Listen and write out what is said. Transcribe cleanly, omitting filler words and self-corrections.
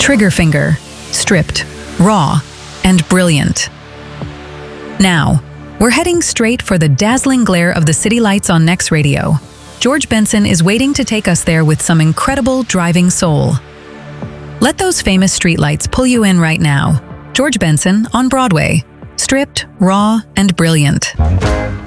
Trigger finger, stripped, raw, and brilliant. Now, we're heading straight for the dazzling glare of the city lights on Next Radio. George Benson is waiting to take us there with some incredible driving soul. Let those famous streetlights pull you in right now. George Benson on Broadway. Stripped, raw, and brilliant.